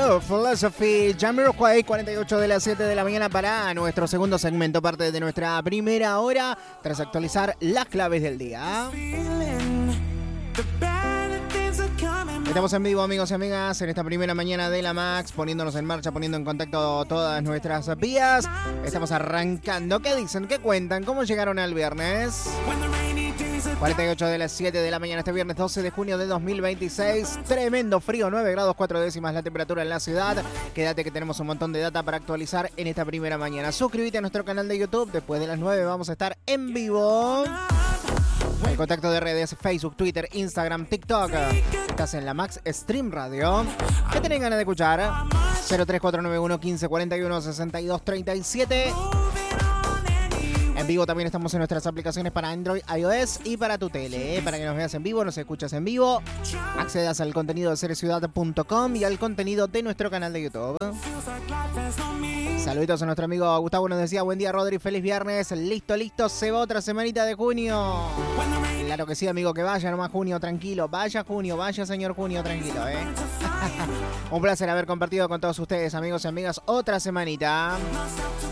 New Philosophy, Jamiroquai, 48 de las 7 de la mañana para nuestro segundo segmento, parte de nuestra primera hora, tras actualizar las claves del día. Estamos en vivo, amigos y amigas, en esta primera mañana de la Max, poniéndonos en marcha, poniendo en contacto todas nuestras vías. Estamos arrancando. ¿Qué dicen? ¿Qué cuentan? ¿Cómo llegaron al viernes? 48 de las 7 de la mañana, este viernes 12 de junio de 2026. Tremendo frío, 9 grados 4 décimas la temperatura en la ciudad. Quédate que tenemos un montón de data para actualizar en esta primera mañana. Suscríbete a nuestro canal de YouTube. Después de las 9 vamos a estar en vivo. El contacto de redes, Facebook, Twitter, Instagram, TikTok. Estás en la Max Stream Radio. ¿Qué tenés ganas de escuchar? 03491 1541 6237. En vivo también estamos en nuestras aplicaciones para Android, iOS y para tu tele. Para que nos veas en vivo, nos escuchas en vivo, accedas al contenido de sereciudad.com y al contenido de nuestro canal de YouTube. Saluditos a nuestro amigo Gustavo, nos decía: buen día, Rodri, feliz viernes. Listo, se va otra semanita de junio. Claro que sí, amigo, que vaya nomás junio, tranquilo. Vaya junio, vaya señor junio, tranquilo, Un placer haber compartido con todos ustedes, amigos y amigas, otra semanita.